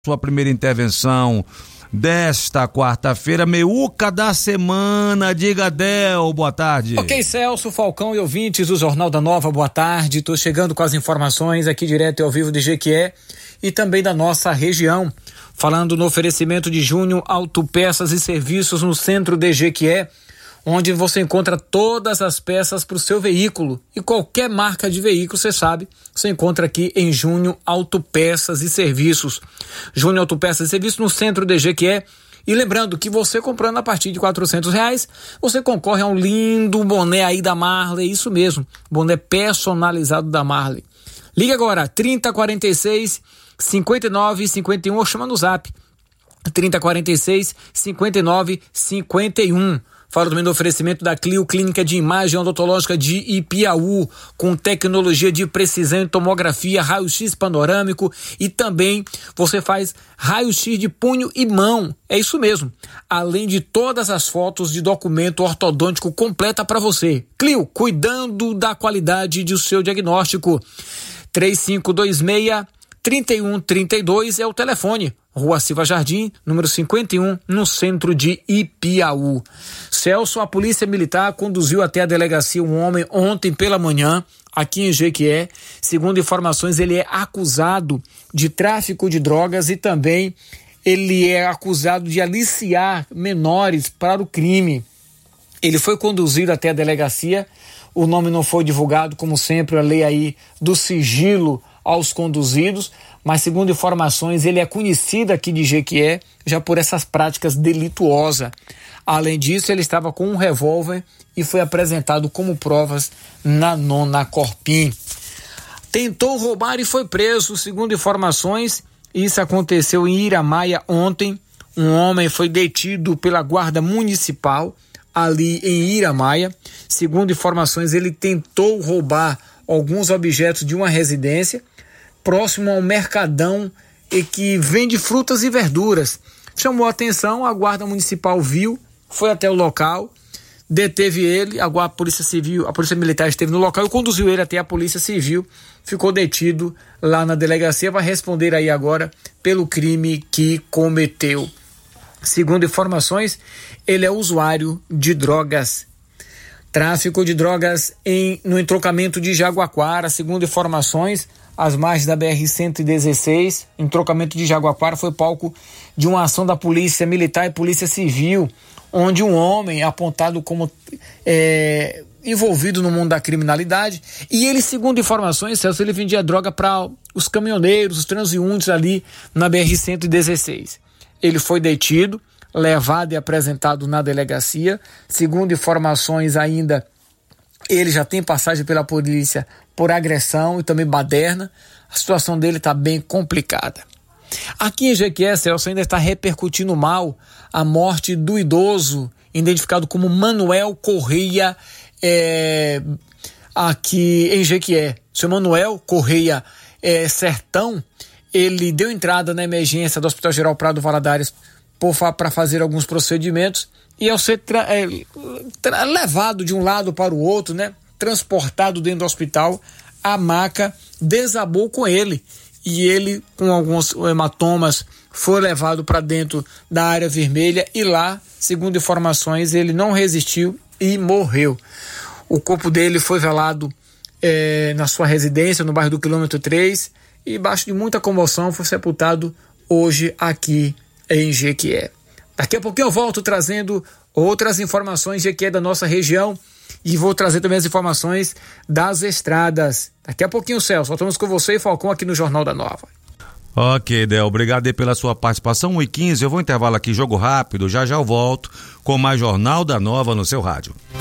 Sua primeira intervenção desta quarta-feira, meuca da semana. Diga, Del, boa tarde. Ok, Celso, Falcão e ouvintes do Jornal da Nova, boa tarde. Tô chegando com as informações aqui direto e ao vivo de Jequié e também da nossa região. Falando no oferecimento de Júnior Autopeças e Serviços no centro de Jequié, onde você encontra todas as peças para o seu veículo e qualquer marca de veículo, você sabe, você encontra aqui em Júnior Autopeças e Serviços. Júnior Autopeças e Serviços no centro de Jequié. E lembrando que você comprando a partir de R$400, você concorre a um lindo boné aí da Marley, isso mesmo, boné personalizado da Marley. Liga agora, 3046-5951 ou chama no zap, 3046-5951. Fala também do oferecimento da Clio, Clínica de Imagem Odontológica de Ipiaú, com tecnologia de precisão em tomografia, raio-x panorâmico e também você faz raio-x de punho e mão. É isso mesmo. Além de todas as fotos de documento ortodôntico completa para você. Clio, cuidando da qualidade do seu diagnóstico. 3526-3132 é o telefone. Rua Silva Jardim, número 51, no centro de Ipiaú. Celso, a Polícia Militar conduziu até a delegacia um homem ontem pela manhã, aqui em Jequié. Segundo informações, ele é acusado de tráfico de drogas e também ele é acusado de aliciar menores para o crime. Ele foi conduzido até a delegacia, o nome não foi divulgado, como sempre, a lei aí do sigilo aos conduzidos, mas segundo informações ele é conhecido aqui de Jequié já por essas práticas delituosas. Além disso, ele estava com um revólver e foi apresentado como provas na 9ª Corpim. Tentou roubar e foi preso, segundo informações. Isso aconteceu em Iramaia ontem. Um homem foi detido pela guarda municipal ali em Iramaia. Segundo informações, ele tentou roubar alguns objetos de uma residência próximo ao mercadão e que vende frutas e verduras. Chamou a atenção, a guarda municipal viu, foi até o local, deteve ele, a polícia militar esteve no local e conduziu ele até a polícia civil, ficou detido lá na delegacia, vai responder aí agora pelo crime que cometeu. Segundo informações, ele é usuário de drogas. Tráfico de drogas no entrocamento de Jaguaquara. Segundo informações, as margens da BR-116, entrocamento de Jaguaquara, foi palco de uma ação da Polícia Militar e Polícia Civil, onde um homem apontado como envolvido no mundo da criminalidade, e ele, segundo informações, Celso, ele vendia droga para os caminhoneiros, os transeuntes ali na BR-116. Ele foi detido, levado e apresentado na delegacia. Segundo informações ainda, ele já tem passagem pela polícia por agressão e também baderna. A situação dele está bem complicada. Aqui em Jequié, Celso, ainda está repercutindo mal a morte do idoso identificado como Manuel Correia aqui em Jequié. O seu Manuel Correia Sertão, ele deu entrada na emergência do Hospital Geral Prado Valadares para fazer alguns procedimentos e ao ser levado de um lado para o outro, né, transportado dentro do hospital, a maca desabou com ele e ele, com alguns hematomas, foi levado para dentro da área vermelha e lá, segundo informações, ele não resistiu e morreu. O corpo dele foi velado na sua residência no bairro do Quilômetro 3 e, embaixo de muita comoção, foi sepultado hoje aqui em Jequié. Daqui a pouquinho eu volto trazendo outras informações de Jequié da nossa região e vou trazer também as informações das estradas. Daqui a pouquinho, Celso, voltamos com você e Falcão aqui no Jornal da Nova. Ok, Del, obrigado aí pela sua participação. 1h15, eu vou intervalo aqui, jogo rápido, já eu volto com mais Jornal da Nova no seu rádio.